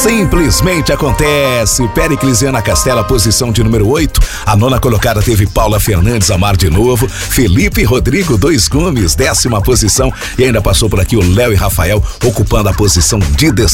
Simplesmente acontece. Péricles e Ana Castela, posição de número 8. A nona colocada teve Paula Fernandes, Amar de Novo. Felipe Rodrigo, Dois Gumes, 10ª posição. E ainda passou por aqui o Léo e Rafael, ocupando a posição de